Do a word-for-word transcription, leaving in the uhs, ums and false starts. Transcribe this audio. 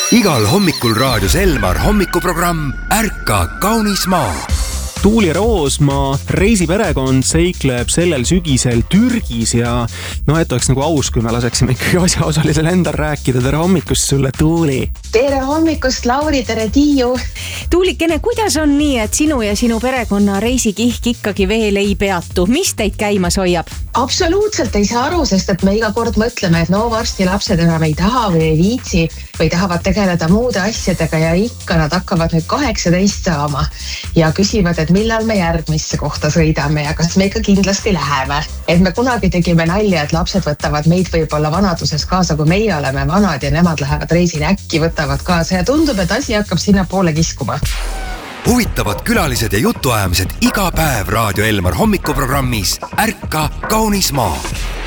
Igal hommikul raadios Elmar hommikuprogramm Ärka kaunis maa. Tuuli Roosma reisiperekond seikleb sellel sügisel Türgis ja no et oleks nagu aus, kui me laseksime ikkagi asjaosalisel endal rääkida. Tere hommikust sulle, Tuuli! Tere hommikust, Lauri, tere Tiiu! Tuulikene, kuidas on nii, et sinu ja sinu perekonna reisikihk ikkagi veel ei peatu? Mis teid käimas hoiab? Absoluutselt ei saa aru, sest et me iga kord mõtleme, et no varsti lapsed enam ei taha või ei viitsi või tahavad tegeleda muude asjadega ja ikka nad hakkavad nüüd kaheksateist saama ja küsivad, et millal me järgmisse kohta sõidame ja kas me ikka kindlasti läheme. Et me kunagi tegime nalja, et lapsed võtavad meid võib-olla vanaduses kaasa, kui meie oleme vanad ja nemad lähevad reisile, äkki võtavad kaasa ja tundub, et asi hakkab sinna poole kiskuma. Huvitavad külalised ja jutuajamised iga päev Raadio Elmar hommikuprogrammis Ärka kaunis maa.